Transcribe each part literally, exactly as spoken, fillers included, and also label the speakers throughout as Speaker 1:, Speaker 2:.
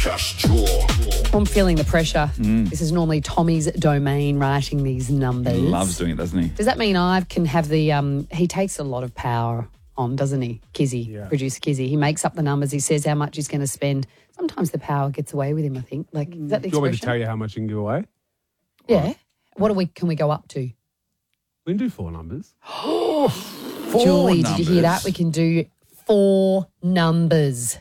Speaker 1: I'm feeling the pressure. Mm. This is normally Tommy's domain, writing these numbers.
Speaker 2: He loves doing it, doesn't he?
Speaker 1: Does that mean I can have the... Um, he takes a lot of power on, doesn't he? Kizzy, yeah. Producer Kizzy. He makes up the numbers. He says how much he's going to spend. Sometimes the power gets away with him, I think. Like, is that the
Speaker 3: Do you want me to
Speaker 1: expression?
Speaker 3: tell you how much you can give away?
Speaker 1: Yeah. Right. What do we, can we go up to?
Speaker 3: We can do four numbers.
Speaker 1: four Julie,
Speaker 2: numbers.
Speaker 1: Did you hear that? We can do four numbers.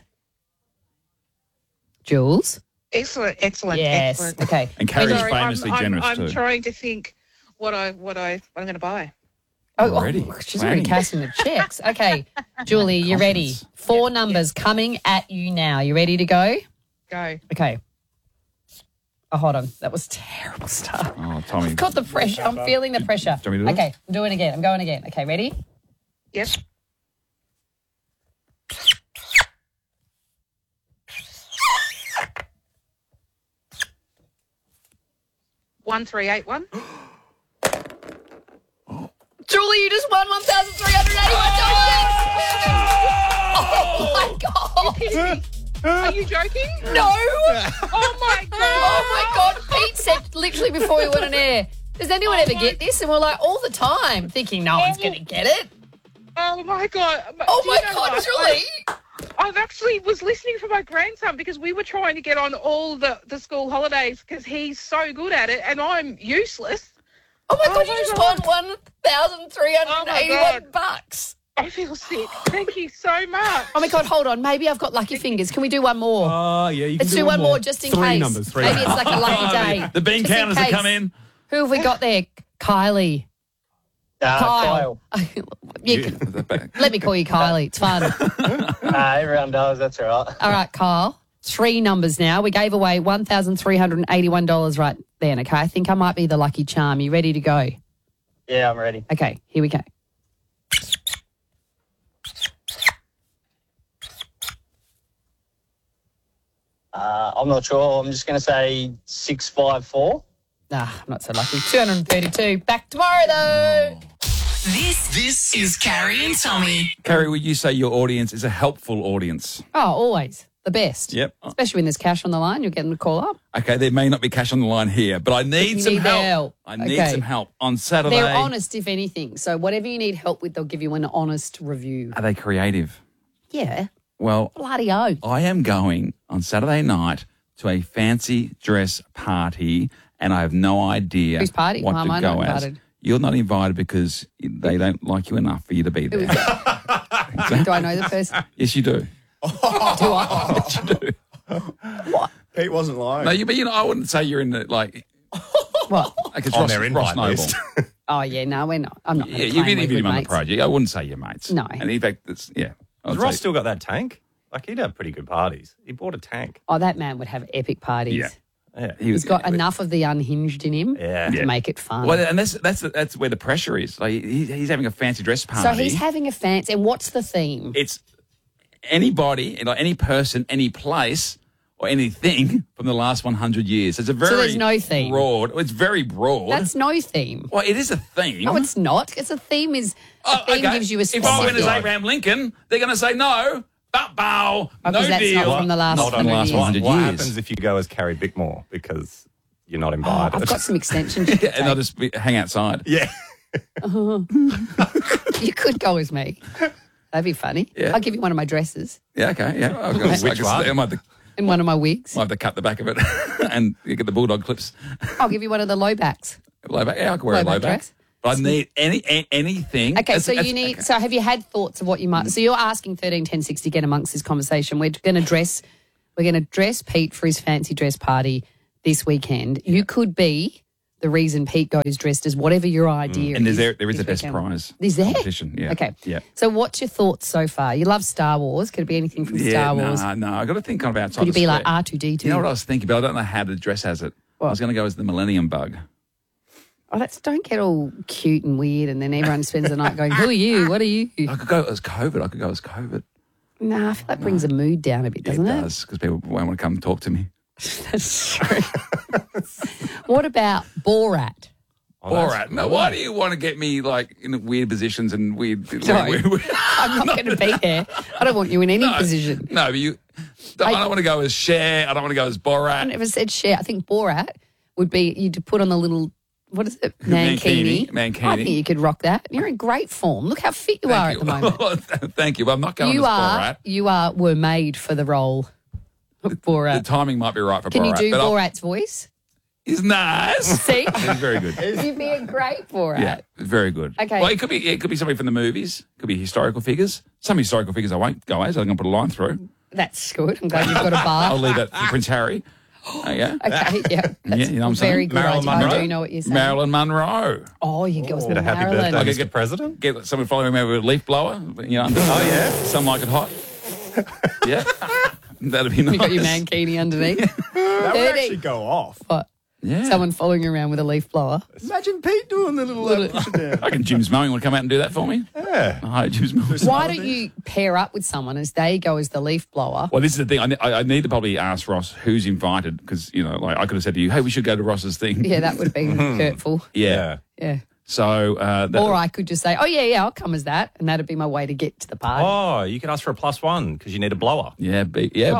Speaker 1: Jules?
Speaker 4: Excellent, excellent,
Speaker 1: yes.
Speaker 4: excellent.
Speaker 1: Okay.
Speaker 2: And Carrie's
Speaker 4: Sorry,
Speaker 2: famously
Speaker 4: I'm,
Speaker 2: generous
Speaker 4: I'm, I'm
Speaker 2: too.
Speaker 4: trying to think what I what I what I'm going to buy.
Speaker 1: Oh,
Speaker 2: Already?
Speaker 1: oh, she's already casting the checks. Okay, Julie, you ready? Four
Speaker 4: Yep,
Speaker 1: numbers
Speaker 4: yep.
Speaker 1: coming at you now. You ready to go?
Speaker 4: Go.
Speaker 1: Okay. Oh, hold on. That was terrible stuff.
Speaker 2: Oh, Tommy.
Speaker 1: I've got the pressure. I'm feeling the pressure.
Speaker 2: Do you want me to do it?
Speaker 1: Okay, I'm doing it again. I'm going again. Okay, ready?
Speaker 4: Yep. One three eight one.
Speaker 1: Julie, you just won one thousand three hundred eighty-one dollars. Oh, my God.
Speaker 4: Are you joking?
Speaker 1: No.
Speaker 4: Oh my god!
Speaker 1: Oh, my God. Pete said literally before we went on air, does anyone
Speaker 4: Oh
Speaker 1: ever
Speaker 4: my-
Speaker 1: get this? And we're like, all the time, thinking no one's going to get it.
Speaker 4: Oh my god!
Speaker 1: Oh,
Speaker 4: Do you
Speaker 1: my
Speaker 4: know
Speaker 1: God,
Speaker 4: what?
Speaker 1: Julie.
Speaker 4: I've actually was listening for my grandson because we were trying to get on all the, the school holidays because he's so good at it and I'm useless.
Speaker 1: Oh, my
Speaker 4: Oh,
Speaker 1: God, you
Speaker 4: my
Speaker 1: just
Speaker 4: God.
Speaker 1: won one thousand three hundred eighty-one
Speaker 4: Oh, my God.
Speaker 1: bucks.
Speaker 4: I feel sick. Thank you so much.
Speaker 1: Oh, my God, hold on. Maybe I've got lucky fingers. Can we do one more?
Speaker 3: Oh, yeah. You can
Speaker 1: Let's do one more just in
Speaker 3: three
Speaker 1: case.
Speaker 3: Numbers, three
Speaker 1: Maybe
Speaker 3: numbers.
Speaker 1: it's like a lucky day.
Speaker 2: The bean
Speaker 1: Just in
Speaker 2: counters have
Speaker 1: case.
Speaker 2: come in.
Speaker 1: Who have we got there? Kylie.
Speaker 5: Uh,
Speaker 1: Kyle. You can- let me call you Kylie. It's fun.
Speaker 5: Kyle. Uh, everyone does. That's all right.
Speaker 1: All right, Kyle. Three numbers now. We gave away one thousand three hundred eighty-one dollars right then, okay? I think I might be the lucky charm. You ready to go?
Speaker 5: Yeah, I'm ready.
Speaker 1: Okay, here we go.
Speaker 5: Uh, I'm not sure. I'm just going to say six five four.
Speaker 1: Ah, I'm not so lucky. two hundred thirty-two. Back tomorrow, though.
Speaker 6: This this is Carrie and Tommy.
Speaker 2: Carrie, would you say your audience is a helpful audience?
Speaker 1: Oh, always. The best.
Speaker 2: Yep.
Speaker 1: Especially when there's cash on the line, you'll get them to call up.
Speaker 2: Okay, there may not be cash on the line here, but I need
Speaker 1: You
Speaker 2: some
Speaker 1: need their
Speaker 2: help.
Speaker 1: help.
Speaker 2: I need
Speaker 1: Okay.
Speaker 2: some help on Saturday.
Speaker 1: They're honest, if anything. So whatever you need help with, they'll give you an honest review.
Speaker 2: Are they creative?
Speaker 1: Yeah.
Speaker 2: Well,
Speaker 1: Bloody oath.
Speaker 2: I am going on Saturday night to a fancy dress party, and I have no idea
Speaker 1: Whose party?
Speaker 2: what
Speaker 1: Why
Speaker 2: to
Speaker 1: am I
Speaker 2: go
Speaker 1: not
Speaker 2: as.
Speaker 1: invited?
Speaker 2: You're not invited because they don't like you enough for you to be there.
Speaker 1: Do I know the person?
Speaker 2: Yes, you do.
Speaker 1: Do I?
Speaker 2: Yes, you do.
Speaker 7: Pete wasn't lying.
Speaker 2: No, you, but you know, I wouldn't say you're in the like.
Speaker 1: What?
Speaker 2: Like it's
Speaker 7: On
Speaker 2: Ross,
Speaker 7: their
Speaker 2: Ross
Speaker 7: invite
Speaker 2: Noble.
Speaker 7: list.
Speaker 1: Oh, yeah, no, we're not. I'm not.
Speaker 2: Yeah,
Speaker 1: gonna
Speaker 2: you've
Speaker 1: claim we're
Speaker 2: interviewed him
Speaker 1: good
Speaker 2: on the
Speaker 1: mates.
Speaker 2: project. I wouldn't say your mates.
Speaker 1: No.
Speaker 2: And in fact, it's yeah.
Speaker 7: Has
Speaker 2: I'd
Speaker 7: Ross
Speaker 2: say-
Speaker 7: still got that tank? Like, he'd have pretty good parties. He bought a tank.
Speaker 1: Oh, that man would have epic parties.
Speaker 2: Yeah.
Speaker 7: Yeah.
Speaker 2: he
Speaker 1: He's
Speaker 2: was-
Speaker 1: got enough of the unhinged in him
Speaker 7: Yeah.
Speaker 1: to
Speaker 2: Yeah.
Speaker 1: make it fun.
Speaker 2: Well, and that's that's that's where the pressure is. Like he, he's having a fancy dress party.
Speaker 1: so he's having a fancy. And what's the theme?
Speaker 2: it's anybody, like any person, any place, or anything from the last one hundred years. It's a very
Speaker 1: there's no theme?
Speaker 2: broad. It's very broad.
Speaker 1: That's no theme.
Speaker 2: well, it is a theme.
Speaker 1: No, it's not. It's a theme is a
Speaker 2: Oh,
Speaker 1: theme
Speaker 2: okay.
Speaker 1: gives you a
Speaker 2: If I went as
Speaker 1: specific.
Speaker 2: Abraham Lincoln, they're going to say no. Bow, bow,
Speaker 1: Oh,
Speaker 2: no
Speaker 1: 'cause that's
Speaker 2: deal.
Speaker 1: not from the last
Speaker 2: Not from the
Speaker 1: hundred
Speaker 2: last
Speaker 1: years.
Speaker 2: one hundred
Speaker 7: What
Speaker 2: years.
Speaker 7: happens if you go as Carrie Bickmore because you're not
Speaker 1: Oh,
Speaker 7: invited?
Speaker 1: I've got some extensions. You could,
Speaker 2: and I'll
Speaker 1: take.
Speaker 2: just be, hang outside.
Speaker 7: yeah.
Speaker 1: You could go with me. That'd be funny.
Speaker 2: Yeah.
Speaker 1: I'll give you one of my dresses
Speaker 2: Yeah, okay, yeah. I've got,
Speaker 7: Which
Speaker 2: I can-
Speaker 7: one?
Speaker 2: I might have, to,
Speaker 1: and one of my wigs.
Speaker 2: might have to cut the back of it and you get the bulldog clips.
Speaker 1: I'll give you one of the low backs.
Speaker 2: Low back. Yeah, I can wear
Speaker 1: Low
Speaker 2: a low
Speaker 1: back
Speaker 2: back.
Speaker 1: dress.
Speaker 2: But I need any a, anything.
Speaker 1: Okay,
Speaker 2: That's-
Speaker 1: so
Speaker 2: that's-
Speaker 1: you need.
Speaker 2: okay.
Speaker 1: So have you had thoughts of what you might? So you're asking thirteen ten sixty get amongst this conversation. We're going to dress. We're going to dress Pete for his fancy dress party this weekend. You could be the reason Pete goes dressed as whatever your idea.
Speaker 2: And there's
Speaker 1: is
Speaker 2: there there is a
Speaker 1: this
Speaker 2: best
Speaker 1: weekend.
Speaker 2: prize.
Speaker 1: Is there?
Speaker 2: Competition. Yeah.
Speaker 1: Okay.
Speaker 2: Yeah.
Speaker 1: So what's your thoughts so far? You love Star Wars. Could it be anything from
Speaker 2: Yeah,
Speaker 1: Star Wars?
Speaker 2: no, no. I got to think kind of outside.
Speaker 1: Could you
Speaker 2: the
Speaker 1: be like
Speaker 2: square.
Speaker 1: R two D two?
Speaker 2: You know what I was thinking, but I don't know how to dress as it. I was going to go as the Millennium Bug.
Speaker 1: Oh, that's don't get all cute and weird, and then everyone spends the night going, "Who are you? What are you?"
Speaker 2: I could go as COVID. I could go as COVID.
Speaker 1: Nah, I feel that brings the mood down a bit, doesn't
Speaker 2: it
Speaker 1: it?
Speaker 2: does, because people won't want to come and talk to me.
Speaker 1: That's true. What about Borat?
Speaker 7: Oh, that's
Speaker 2: Borat. No,
Speaker 7: cool.
Speaker 2: why do you want to get me like in weird positions and weird?
Speaker 1: No.
Speaker 2: weird, weird
Speaker 1: I'm not going to be there. I don't want you in any
Speaker 2: no,
Speaker 1: position.
Speaker 2: No, but you. I,
Speaker 1: I-
Speaker 2: don't want to go as Cher. I don't want to go as
Speaker 1: I
Speaker 2: Borat.
Speaker 1: never said share. I think Borat would be you to put on the little what is it
Speaker 2: Mankini.
Speaker 1: mankini.
Speaker 2: Mankini.
Speaker 1: I think you could rock that. You're in great form. Look how fit you are
Speaker 2: Thank
Speaker 1: at the moment.
Speaker 2: Thank you. But I'm not going
Speaker 1: You
Speaker 2: as
Speaker 1: are
Speaker 2: Borat.
Speaker 1: you are were made for the role of
Speaker 2: The
Speaker 1: Borat.
Speaker 2: timing might be right for
Speaker 1: Can
Speaker 2: Borat.
Speaker 1: you do
Speaker 2: but I'll-
Speaker 1: Borat's voice?
Speaker 2: He's nice.
Speaker 1: See,
Speaker 2: He's very good.
Speaker 1: you'd be a great Borat.
Speaker 2: Yeah, very good.
Speaker 1: Okay.
Speaker 2: Well, it could be it could be somebody from the movies. It could be historical figures. Some historical figures I won't go as. I'm going to put a line through.
Speaker 1: That's good. I'm glad you've got a bar.
Speaker 2: I'll leave that for Prince Harry. Oh, yeah.
Speaker 1: Okay, yeah, that's
Speaker 2: Yeah, you know what I'm
Speaker 1: very
Speaker 2: saying?
Speaker 1: good.
Speaker 7: Marilyn
Speaker 1: idea. I
Speaker 7: Monroe?
Speaker 1: do know what you're saying.
Speaker 2: Marilyn Monroe.
Speaker 1: Oh, you go with
Speaker 7: Get a happy
Speaker 1: Marilyn.
Speaker 7: birthday,
Speaker 2: Okay,
Speaker 7: Mister
Speaker 2: get-
Speaker 7: President.
Speaker 2: Get someone following me with a leaf blower. You know, oh
Speaker 7: yeah?
Speaker 2: Some like it hot. Yeah, that'd be nice.
Speaker 1: You got your mankini underneath.
Speaker 3: That would
Speaker 1: thirty.
Speaker 3: actually go off.
Speaker 1: What?
Speaker 2: Yeah.
Speaker 1: Someone following you around with a leaf blower.
Speaker 3: Imagine Pete doing the little uh, push it down.
Speaker 2: I can Jim's mowing. Want to come out and do that for me?
Speaker 7: Yeah.
Speaker 2: Hi, Jim's mowing.
Speaker 1: Why don't you pair up with someone as they go as the leaf blower?
Speaker 2: Well, this is the thing. I, ne- I I need to probably ask Ross who's invited because you know, like I could have said to you, "Hey, we should go to Ross's thing."
Speaker 1: Yeah, that would have been hurtful.
Speaker 2: Yeah.
Speaker 1: Yeah.
Speaker 2: So, uh, that,
Speaker 1: Or I could just say, oh, yeah, yeah, I'll come as that. And that'd be my way to get to the party.
Speaker 7: Oh, you could ask for a plus one because you need a blower.
Speaker 2: yeah, be, yeah,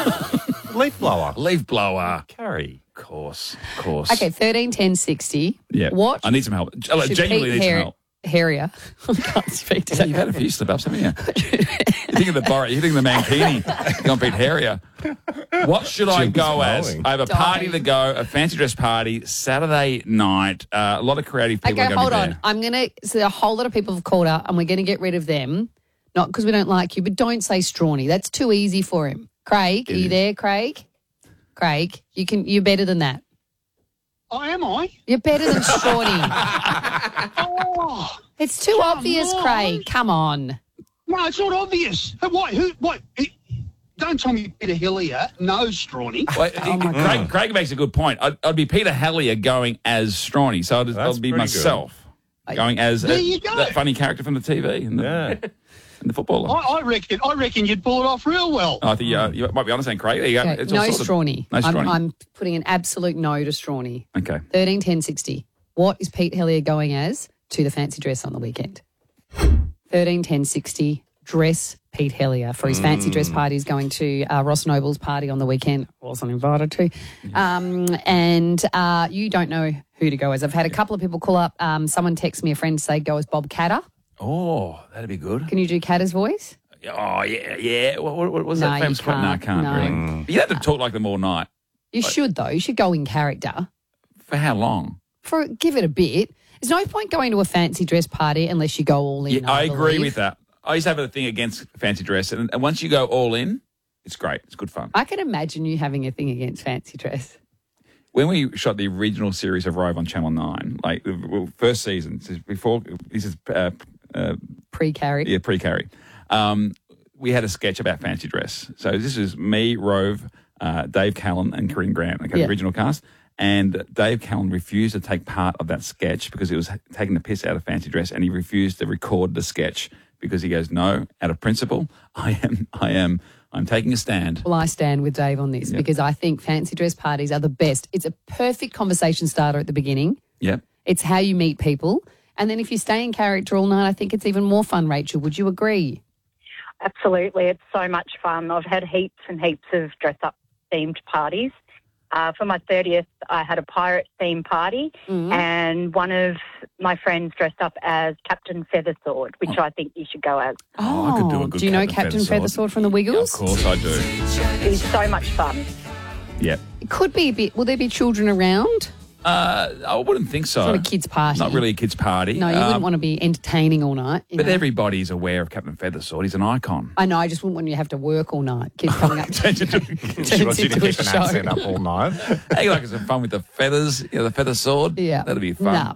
Speaker 1: Oh.
Speaker 7: Leaf blower.
Speaker 2: blo- leaf blower.
Speaker 7: Carry.
Speaker 2: Of course, of course.
Speaker 1: Okay, thirteen ten sixty.
Speaker 2: Yeah.
Speaker 1: What
Speaker 2: I need some help. I
Speaker 1: should
Speaker 2: genuinely
Speaker 1: Pete
Speaker 2: need some
Speaker 1: Har-
Speaker 2: help.
Speaker 1: Harrier. I can't speak to
Speaker 2: Yeah,
Speaker 1: that.
Speaker 2: you've had a few slip ups, haven't you? you think of the Borat, you think of the Mankini, you're on Pete Harrier. What should I
Speaker 7: Jim's
Speaker 2: go as?
Speaker 7: mowing.
Speaker 2: I have a party
Speaker 1: Don't.
Speaker 2: to go, a fancy dress party, Saturday night. Uh, a lot of creative people
Speaker 1: Okay,
Speaker 2: are going
Speaker 1: hold
Speaker 2: to be
Speaker 1: on.
Speaker 2: there.
Speaker 1: I'm going to, so a whole lot of people have called up and we're going to get rid of them. Not because we don't like you, but don't say Strawny. That's too easy for him. Craig, are you there, Craig? Craig, you can, you're better than that.
Speaker 8: Oh, am I?
Speaker 1: You're better than Strawny.
Speaker 8: Oh,
Speaker 1: It's too
Speaker 8: Come
Speaker 1: obvious,
Speaker 8: on.
Speaker 1: Craig. Come on.
Speaker 8: no, it's not obvious. Who- What? Who? What? It- don't tell me Peter Hillier knows Strawny.
Speaker 2: Well,
Speaker 1: Oh, my
Speaker 2: Craig, Craig makes a good point. I'd, I'd be Peter Hellier going as Strawny, so I'd,
Speaker 7: That's
Speaker 2: I'll be
Speaker 7: pretty
Speaker 2: myself going as
Speaker 8: There
Speaker 2: a-
Speaker 8: you go.
Speaker 2: that funny character from the T V and the,
Speaker 7: Yeah.
Speaker 2: and the footballer.
Speaker 8: I, I reckon. I reckon you'd pull it off real well.
Speaker 2: I think uh, you might be honest, saying Craig. There you go.
Speaker 1: Okay,
Speaker 2: It's all
Speaker 1: no
Speaker 2: sorted.
Speaker 1: Strawny.
Speaker 2: No Strawny.
Speaker 1: I'm, I'm putting an absolute no to Strawny.
Speaker 2: okay.
Speaker 1: thirteen ten sixty. What is Pete Hellier going as to the fancy dress on the weekend? thirteen ten sixty. Dress Pete Hellier for his fancy dress party. He's going to uh, Ross Noble's party on the weekend. Wasn't invited to. Um, and uh, you don't know who to go as. I've had a couple of people call up. Um, someone texted me, a friend, say go as Bob Catter.
Speaker 2: Oh, that'd be good.
Speaker 1: Can you do Catter's voice?
Speaker 2: Oh, yeah, yeah. What, what, what was
Speaker 1: No,
Speaker 2: that
Speaker 1: you
Speaker 2: famous quote? No, I
Speaker 1: can't.
Speaker 2: can't.
Speaker 1: No.
Speaker 2: Really. You have to talk like them all night.
Speaker 1: You should, though. You should go in character.
Speaker 2: For how long?
Speaker 1: For give it a bit. There's no point going to a fancy dress party unless you go all in.
Speaker 2: Yeah, I agree
Speaker 1: believe.
Speaker 2: with that. I used to have a thing against fancy dress, and, and once you go all in, it's great. It's good fun.
Speaker 1: I can imagine you having a thing against fancy dress.
Speaker 2: When we shot the original series of Rove on Channel Nine, like the well, first season, this is before this is uh, uh,
Speaker 1: Pre-carry.
Speaker 2: yeah pre-carry, um, we had a sketch about fancy dress. So this is me, Rove, uh, Dave Callan, and Corinne Grant, okay,
Speaker 1: Yeah.
Speaker 2: the original cast. And Dave Callan refused to take part of that sketch because it was taking the piss out of fancy dress, and he refused to record the sketch because he goes, no, out of principle, I am, I am, I'm taking a stand.
Speaker 1: Well, I stand with Dave on this
Speaker 2: Yep.
Speaker 1: because I think fancy dress parties are the best. It's a perfect conversation starter at the beginning.
Speaker 2: Yep.
Speaker 1: It's how you meet people. And then if you stay in character all night, I think it's even more fun, Rachel. Would you agree?
Speaker 9: Absolutely. It's so much fun. I've had heaps and heaps of dress-up themed parties. Uh, for my thirtieth, I had a pirate theme party,
Speaker 1: Mm-hmm.
Speaker 9: and one of my friends dressed up as Captain Feathersword, which I think you should go as.
Speaker 2: Oh, I could do a good
Speaker 1: do you know
Speaker 2: Captain
Speaker 1: Captain
Speaker 2: Feathersword.
Speaker 1: Feathersword from the Wiggles?
Speaker 2: Of course I do.
Speaker 9: It's so much fun.
Speaker 2: Yep.
Speaker 1: It could be a bit. Will there be children around?
Speaker 2: Uh, I wouldn't think so.
Speaker 1: It's not a kid's party.
Speaker 2: Not really a kid's party.
Speaker 1: No, you
Speaker 2: Um,
Speaker 1: wouldn't want to be entertaining all night. you
Speaker 2: But
Speaker 1: know.
Speaker 2: everybody's aware of Captain Feathersword. He's an icon.
Speaker 1: I know. I just wouldn't want you to have to work all night. Kids coming up.
Speaker 7: She wants you to
Speaker 1: into a
Speaker 7: keep an
Speaker 1: show.
Speaker 7: accent up all night.
Speaker 2: Hey, like some fun with the feathers, you know, the feather sword.
Speaker 1: Yeah.
Speaker 2: That'd be fun.
Speaker 1: Nah,